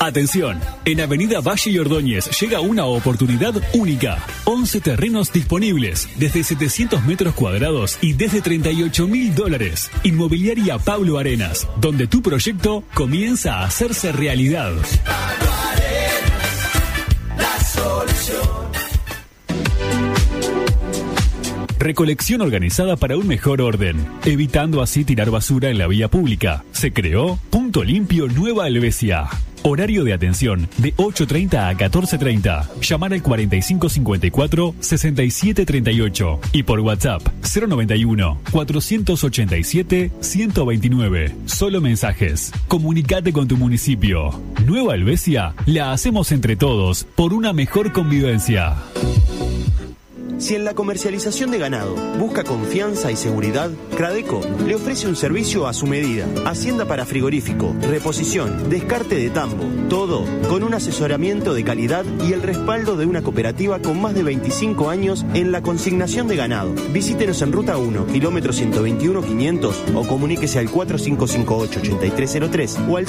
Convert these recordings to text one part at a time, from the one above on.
Atención, en Avenida Valle y Ordóñez llega una oportunidad única. 11 terrenos disponibles, desde 700 metros cuadrados y desde $38.000. Inmobiliaria Pablo Arenas, donde tu proyecto comienza a hacerse realidad. Pablo Arenas, la solución. Recolección organizada para un mejor orden, evitando así tirar basura en la vía pública. Se creó Punto Limpio Nueva Helvecia. Horario de atención de 8:30 a 14:30. Llamar al 4554-6738 y por WhatsApp 091-487-129. Solo mensajes. Comunicate con tu municipio. Nueva Helvecia la hacemos entre todos por una mejor convivencia. Si en la comercialización de ganado busca confianza y seguridad, Cradeco le ofrece un servicio a su medida. Hacienda para frigorífico, reposición, descarte de tambo, todo con un asesoramiento de calidad y el respaldo de una cooperativa con más de 25 años en la consignación de ganado. Visítenos en Ruta 1, kilómetro 121-500 o comuníquese al 4558-8303 o al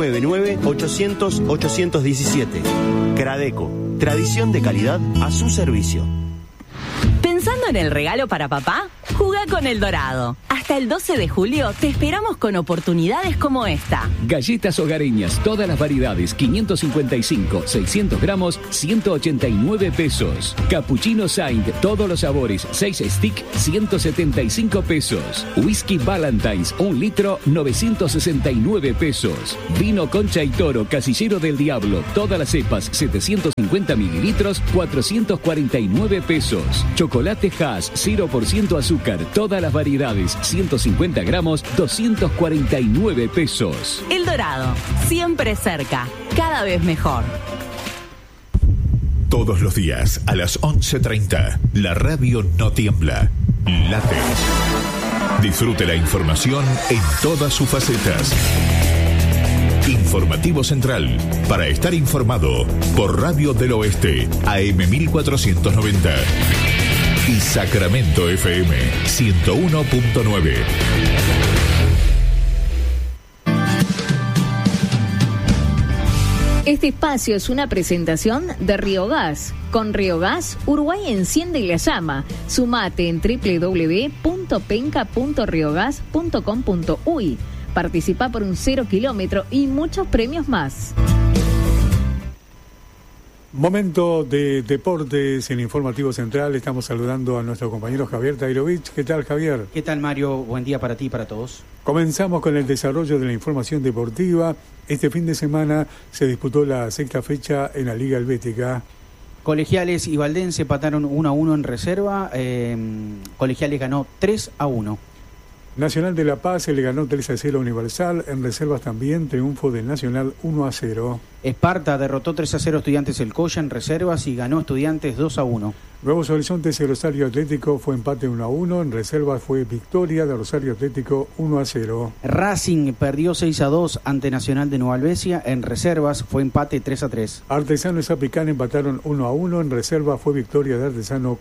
099-800-817. Cradeco, tradición de calidad a su servicio. ¿Pensando en el regalo para papá? Jugá con El Dorado. Hasta el 12 de julio te esperamos con oportunidades como esta. Galletas hogareñas, todas las variedades, 555, 600 gramos, 189 pesos. Cappuccino Saint, todos los sabores, 6 stick, 175 pesos. Whisky Valentine's, 1 litro, 969 pesos. Vino Concha y Toro, Casillero del Diablo, todas las cepas, 750 mililitros, 449 pesos. Chocolate Hass, 0% azúcar, todas las variedades, 150 gramos, 249 pesos. El Dorado, siempre cerca, cada vez mejor. Todos los días a las 11:30, la radio no tiembla, late. Disfrute la información en todas sus facetas. Informativo Central, para estar informado, por Radio del Oeste, AM 1490. Y Sacramento FM 101.9. Este espacio es una presentación de Riogas. Con Riogas, Uruguay enciende la llama. Sumate en www.penca.riogas.com.uy. Participa por un 0 kilómetro y muchos premios más. Momento de deportes en Informativo Central. Estamos saludando a nuestro compañero Javier Tairovich. ¿Qué tal, Javier? ¿Qué tal, Mario? Buen día para ti y para todos. Comenzamos con el desarrollo de la información deportiva. Este fin de semana se disputó la sexta fecha en la Liga Helvética. Colegiales y Valdense empataron 1-1 en reserva. Colegiales ganó 3-1. Nacional de La Paz se le ganó 3-0 a Universal. En reservas también triunfo del Nacional 1-0. Esparta derrotó 3-0 a Estudiantes El Colla en reservas y ganó Estudiantes 2-1. Nuevos Horizontes y Rosario Atlético fue empate 1-1. En reservas fue victoria de Rosario Atlético 1-0. Racing perdió 6-2 ante Nacional de Nueva Helvecia. En reservas fue empate 3-3. Artesano y Zapicán empataron 1-1. En reserva fue victoria de Artesano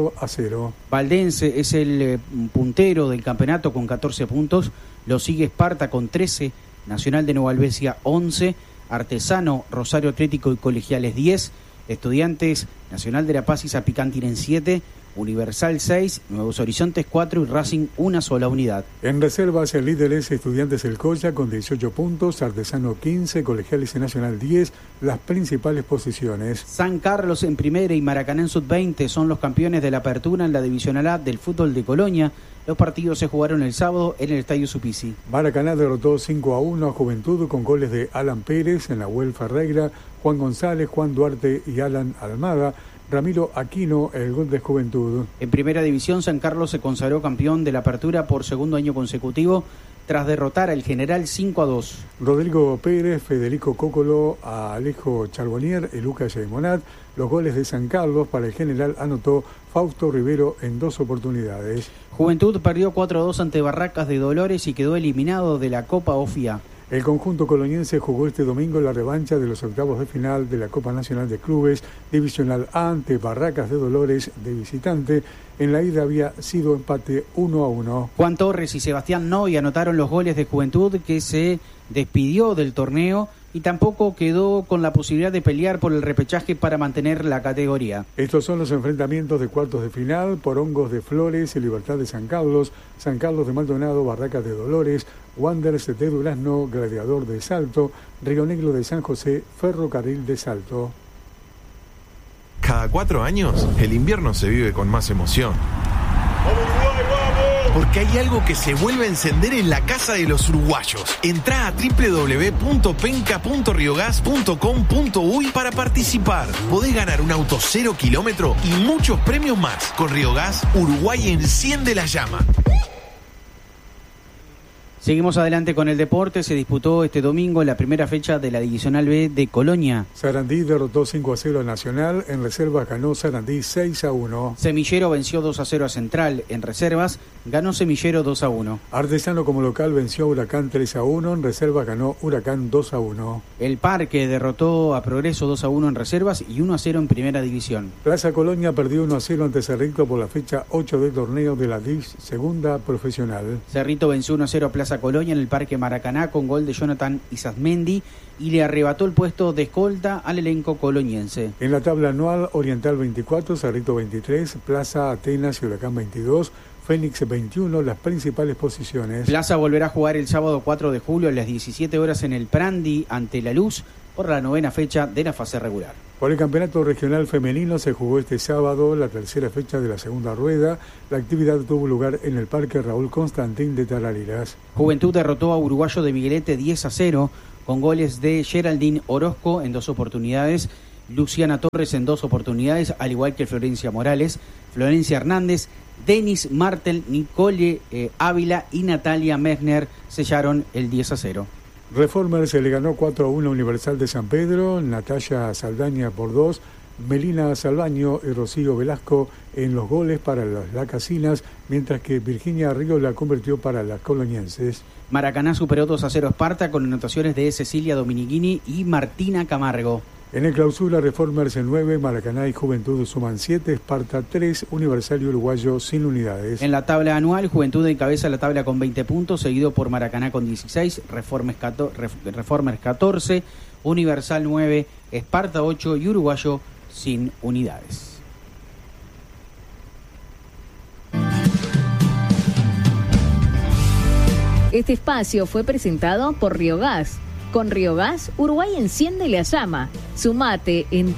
4-0. Valdense es el puntero del campeonato con 14 puntos. Lo sigue Esparta con 13. Nacional de Nueva Helvecia 11. Artesano, Rosario Atlético y Colegiales 10. Estudiantes, Nacional de La Paz y Zapicán tienen 7, Universal 6, Nuevos Horizontes 4 y Racing una sola unidad. En reservas el líder es Estudiantes El Colla con 18 puntos, Artesano 15, Colegiales y Nacional 10, las principales posiciones. San Carlos en primera y Maracaná en sub-20 son los campeones de la apertura en la Divisional A del fútbol de Colonia. Los partidos se jugaron el sábado en el Estadio Supisi. Maracaná derrotó 5-1 a Juventud con goles de Alan Pérez, en la Nahuel Ferreira, Juan González, Juan Duarte y Alan Almada. Ramiro Aquino, el gol de Juventud. En primera división, San Carlos se consagró campeón de la apertura por segundo año consecutivo tras derrotar al General 5-2. Rodrigo Pérez, Federico Cócolo, a Alejo Charbonnier y Lucas Monat. Los goles de San Carlos para el General anotó Fausto Rivero en 2 oportunidades. Juventud perdió 4-2 ante Barracas de Dolores y quedó eliminado de la Copa OFIA. El conjunto coloniense jugó este domingo la revancha de los octavos de final de la Copa Nacional de Clubes Divisional A ante Barracas de Dolores de visitante. En la ida había sido empate 1-1. Juan Torres y Sebastián Noy anotaron los goles de Juventud, que se despidió del torneo y tampoco quedó con la posibilidad de pelear por el repechaje para mantener la categoría. Estos son los enfrentamientos de cuartos de final: Porongos de Flores y Libertad de San Carlos de Maldonado, Barracas de Dolores, Wanderers de Durazno, Gladiador de Salto, Río Negro de San José, Ferrocarril de Salto. Cada 4 años, el invierno se vive con más emoción. Porque hay algo que se vuelve a encender en la casa de los uruguayos. Entrá a www.penca.riogas.com.uy para participar. Podés ganar un auto 0 kilómetro y muchos premios más. Con Riogas, Uruguay enciende la llama. Seguimos adelante con el deporte. Se disputó este domingo la primera fecha de la Divisional B de Colonia. Sarandí derrotó 5-0 a Nacional. En reservas ganó Sarandí 6-1. Semillero venció 2-0 a Central. En reservas ganó Semillero 2-1. Artesano como local venció a Huracán 3-1. En reservas ganó Huracán 2-1. El Parque derrotó a Progreso 2-1 en reservas y 1-0 en primera división. Plaza Colonia perdió 1-0 ante Cerrito por la fecha 8 del torneo de la segunda profesional. Cerrito venció 1-0 a Plaza Colonia en el Parque Maracaná con gol de Jonathan Izazmendi y le arrebató el puesto de escolta al elenco coloniense. En la tabla anual, Oriental 24, Cerrito 23, Plaza Atenas y Huracán 22, Fénix 21, las principales posiciones. Plaza volverá a jugar el sábado 4 de julio a las 17 horas en el Prandi ante La Luz por la 9ª fecha de la fase regular. Por el campeonato regional femenino se jugó este sábado la tercera fecha de la segunda rueda. La actividad tuvo lugar en el Parque Raúl Constantín de Tarariras. Juventud derrotó a Uruguayo de Miguelete 10-0 con goles de Geraldine Orozco en 2 oportunidades, Luciana Torres en 2 oportunidades, al igual que Florencia Morales, Florencia Hernández, Denis Martel, Nicole Ávila y Natalia Messner sellaron el 10-0. Reformer se le ganó 4-1 a Universal de San Pedro, Natalia Saldaña por 2, Melina Salvaño y Rocío Velasco en los goles para las lacasinas, mientras que Virginia Ríos la convirtió para las colonienses. Maracaná superó 2-0 a Esparta con anotaciones de Cecilia Dominichini y Martina Camargo. En el clausura, Reformers en 9, Maracaná y Juventud suman 7, Esparta 3, Universal y Uruguayo sin unidades. En la tabla anual, Juventud encabeza la tabla con 20 puntos, seguido por Maracaná con 16, Reformers 14, Universal 9, Esparta 8 y Uruguayo sin unidades. Este espacio fue presentado por Riogas. Con Riogas, Uruguay enciende la llama. Sumate en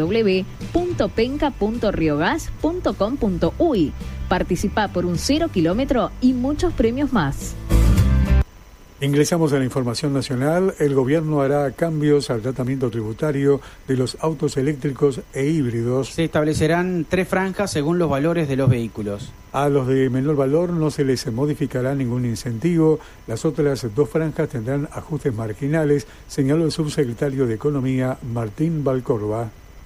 www.penca.riogas.com.uy. Participa por un 0 kilómetro y muchos premios más. Ingresamos a la información nacional. El gobierno hará cambios al tratamiento tributario de los autos eléctricos e híbridos. Se establecerán 3 franjas según los valores de los vehículos. A los de menor valor no se les modificará ningún incentivo. Las otras 2 franjas tendrán ajustes marginales, señaló el subsecretario de Economía, Martín Valcorba.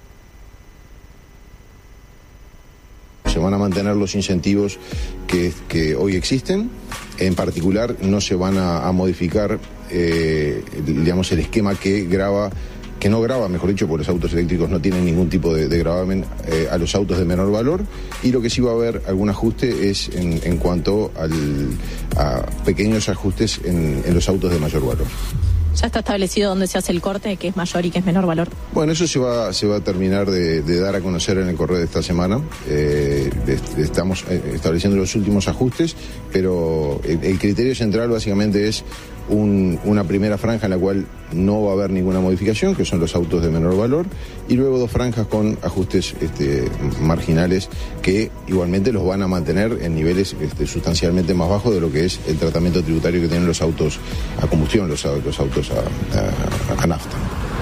Se van a mantener los incentivos que hoy existen. En particular, no se van a modificar, digamos, el esquema que no grava, mejor dicho, porque los autos eléctricos no tienen ningún tipo de gravamen a los autos de menor valor. Y lo que sí va a haber algún ajuste es en cuanto a pequeños ajustes en los autos de mayor valor. ¿Ya está establecido dónde se hace el corte, qué es mayor y qué es menor valor? Bueno, eso se va a terminar de dar a conocer en el correo de esta semana. Estamos estableciendo los últimos ajustes, pero el criterio central básicamente es una primera franja en la cual no va a haber ninguna modificación, que son los autos de menor valor, y luego 2 franjas con ajustes marginales que igualmente los van a mantener en niveles sustancialmente más bajos de lo que es el tratamiento tributario que tienen los autos a combustión, los autos a nafta.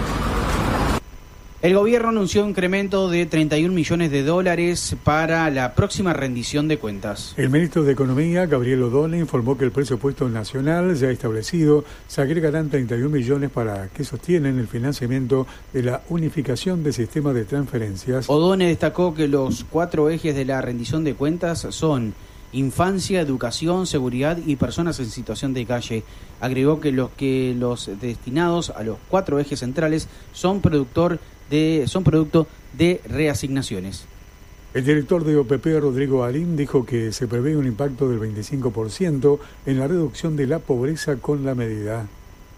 El gobierno anunció un incremento de $31 millones para la próxima rendición de cuentas. El ministro de Economía, Gabriel O'Donnell, informó que el presupuesto nacional ya establecido se agregarán 31 millones para que sostienen el financiamiento de la unificación del sistema de transferencias. O'Donnell destacó que los 4 ejes de la rendición de cuentas son infancia, educación, seguridad y personas en situación de calle. Agregó que los destinados a los 4 ejes centrales son producto de reasignaciones. El director de OPP, Rodrigo Arín, dijo que se prevé un impacto del 25% en la reducción de la pobreza con la medida.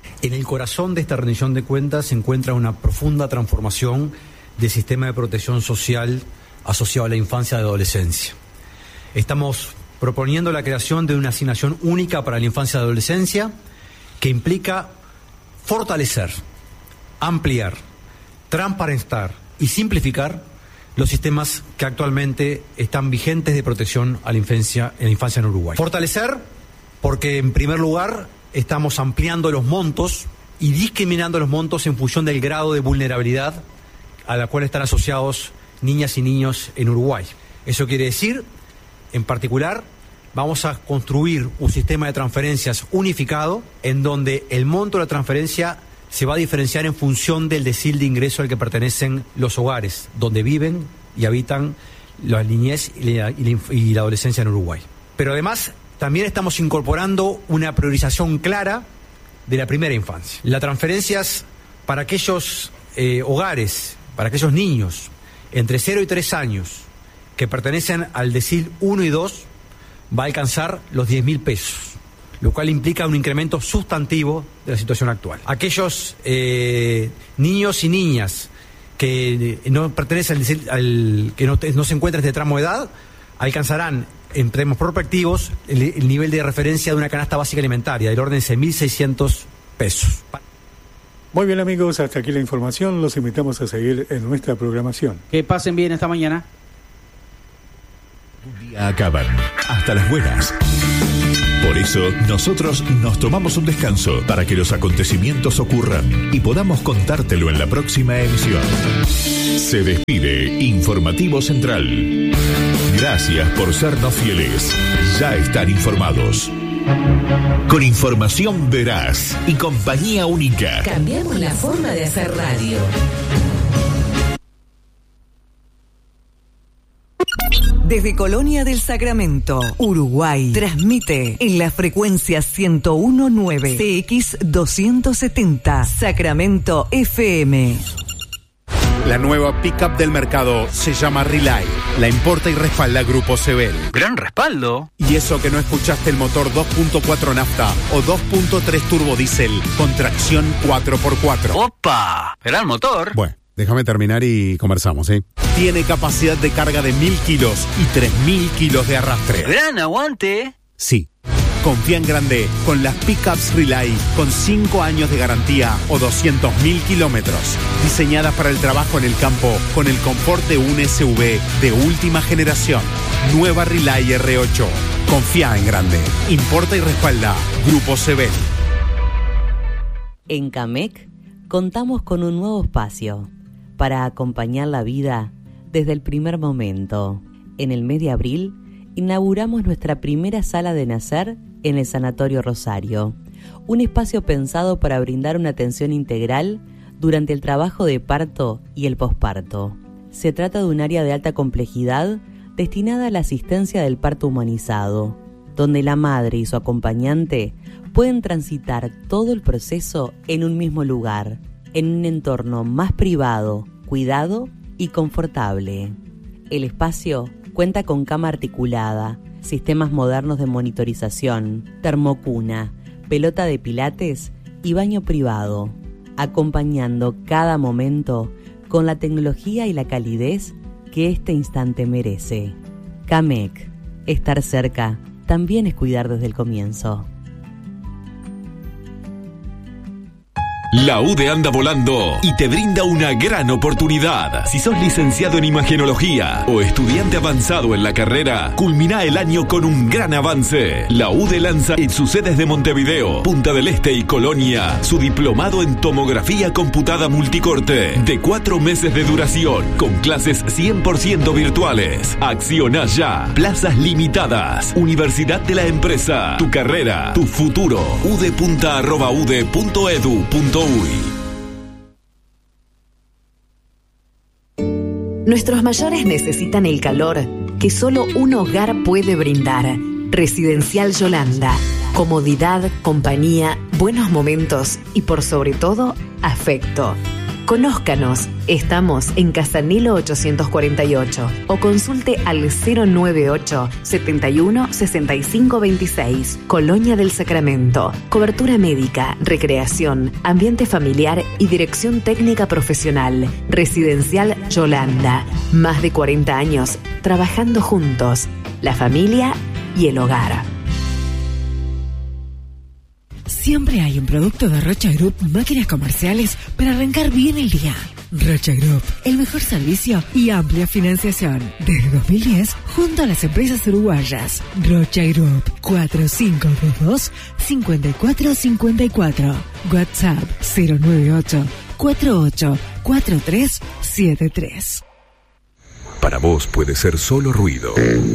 En el corazón de esta rendición de cuentas se encuentra una profunda transformación del sistema de protección social asociado a la infancia y adolescencia. Estamos proponiendo la creación de una asignación única para la infancia y adolescencia que implica fortalecer, ampliar, transparentar y simplificar los sistemas que actualmente están vigentes de protección a la infancia en Uruguay. Fortalecer porque, en primer lugar, estamos ampliando los montos y discriminando los montos en función del grado de vulnerabilidad a la cual están asociados niñas y niños en Uruguay. Eso quiere decir, en particular, vamos a construir un sistema de transferencias unificado en donde el monto de la transferencia se va a diferenciar en función del decil de ingreso al que pertenecen los hogares, donde viven y habitan la niñez y la adolescencia en Uruguay. Pero además, también estamos incorporando una priorización clara de la primera infancia. Las transferencias para aquellos hogares, para aquellos niños entre 0 y 3 años que pertenecen al decil 1 y 2, va a alcanzar los 10.000 pesos, lo cual implica un incremento sustantivo de la situación actual. Aquellos niños y niñas que no pertenecen que no se encuentran en este tramo de edad, alcanzarán en términos prospectivos el nivel de referencia de una canasta básica alimentaria del orden de 6.600 pesos. Muy bien, amigos, hasta aquí la información. Los invitamos a seguir en nuestra programación. Que pasen bien esta mañana. Un día acaban. Hasta las buenas. Por eso, nosotros nos tomamos un descanso para que los acontecimientos ocurran y podamos contártelo en la próxima emisión. Se despide Informativo Central. Gracias por sernos fieles. Ya están informados. Con información veraz y compañía única. Cambiamos la forma de hacer radio. Desde Colonia del Sacramento, Uruguay, transmite en la frecuencia 101.9 CX 270 Sacramento FM. La nueva pick-up del mercado se llama Relay. La importa y respalda Grupo Sebel. ¡Gran respaldo! Y eso que no escuchaste el motor 2.4 nafta o 2.3 turbo diésel con tracción 4x4. ¡Opa! ¡Gran motor! Bueno, déjame terminar y conversamos, ¿eh? Tiene capacidad de carga de 1.000 kilos y 3.000 kilos de arrastre. ¡Gran aguante! Sí. Confía en grande con las pickups Relay con 5 años de garantía o 200.000 kilómetros. Diseñadas para el trabajo en el campo con el confort de un SUV de última generación. Nueva Relay R8. Confía en grande. Importa y respalda Grupo Sebel. En CAMEC contamos con un nuevo espacio para acompañar la vida desde el primer momento. En el mes de abril inauguramos nuestra primera sala de nacer en el Sanatorio Rosario, un espacio pensado para brindar una atención integral durante el trabajo de parto y el posparto. Se trata de un área de alta complejidad destinada a la asistencia del parto humanizado, donde la madre y su acompañante pueden transitar todo el proceso en un mismo lugar, en un entorno más privado, cuidado y confortable. El espacio cuenta con cama articulada, sistemas modernos de monitorización, termocuna, pelota de pilates y baño privado, acompañando cada momento con la tecnología y la calidez que este instante merece. CAMEC, estar cerca también es cuidar desde el comienzo. La UDE anda volando y te brinda una gran oportunidad. Si sos licenciado en imagenología o estudiante avanzado en la carrera, culmina el año con un gran avance. La UDE lanza en sus sedes de Montevideo, Punta del Este y Colonia su diplomado en tomografía computada multicorte de 4 meses de duración con clases 100% virtuales. Acciona ya. Plazas limitadas. Universidad de la Empresa. Tu carrera, tu futuro. udepunta@ude.edu.uy. Nuestros mayores necesitan el calor que solo un hogar puede brindar. Residencial Yolanda. Comodidad, compañía, buenos momentos y por sobre todo, afecto. Conózcanos, estamos en Casanilo 848 o consulte al 098 71 65 26, Colonia del Sacramento. Cobertura médica, recreación, ambiente familiar y dirección técnica profesional. Residencial Yolanda. Más de 40 años trabajando juntos, la familia y el hogar. Siempre hay un producto de Rocha Group Máquinas Comerciales para arrancar bien el día. Rocha Group, el mejor servicio y amplia financiación. Desde 2010, junto a las empresas uruguayas. Rocha Group, 4522-5454. WhatsApp 098-484373. Para vos puede ser solo ruido.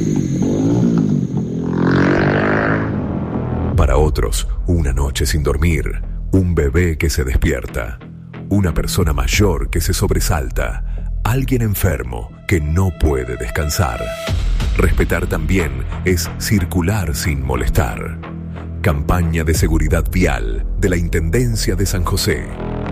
Para otros, una noche sin dormir, un bebé que se despierta, una persona mayor que se sobresalta, alguien enfermo que no puede descansar. Respetar también es circular sin molestar. Campaña de seguridad vial de la Intendencia de San José.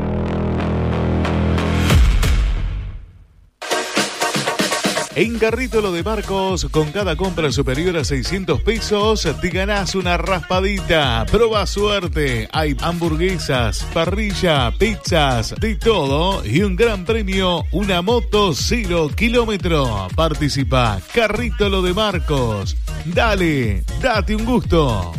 En Carrito Lo de Marcos, con cada compra superior a 600 pesos, te ganás una raspadita. Proba suerte. Hay hamburguesas, parrilla, pizzas, de todo. Y un gran premio, una moto 0 kilómetro. Participa, Carrito Lo de Marcos. Dale, date un gusto.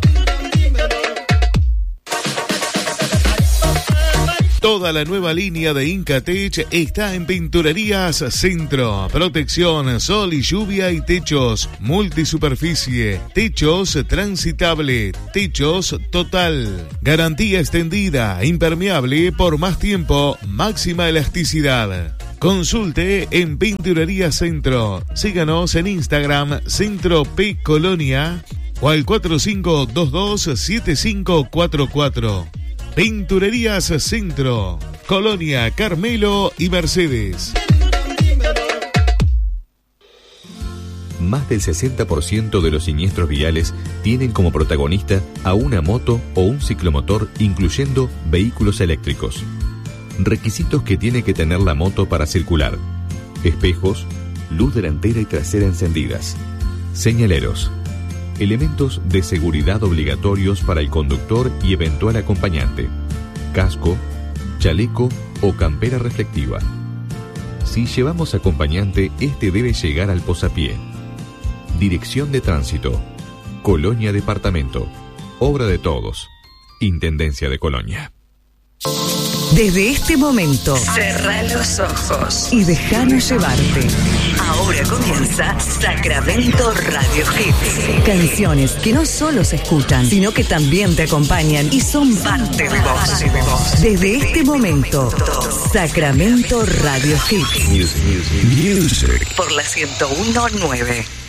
Toda la nueva línea de Incatech está en Pinturerías Centro. Protección, sol y lluvia y techos. Multisuperficie, techos transitable, techos total. Garantía extendida, impermeable por más tiempo, máxima elasticidad. Consulte en Pinturerías Centro. Síganos en Instagram, Centro P Colonia, o al 4522-7544. Pinturerías Centro, Colonia, Carmelo y Mercedes. Más del 60% de los siniestros viales tienen como protagonista a una moto o un ciclomotor, incluyendo vehículos eléctricos. Requisitos que tiene que tener la moto para circular: espejos, luz delantera y trasera encendidas, señaleros, elementos de seguridad obligatorios para el conductor y eventual acompañante, casco, chaleco o campera reflectiva. Si llevamos acompañante, este debe llegar al posapié. Dirección de Tránsito, Colonia Departamento, obra de todos, Intendencia de Colonia. Desde este momento, cerrá los ojos y dejanos llevarte. Ahora comienza Sacramento Radio Hits. Canciones que no solo se escuchan, sino que también te acompañan y son parte de vos. Desde este momento, Sacramento Radio Hits. Music. Por la 101.9.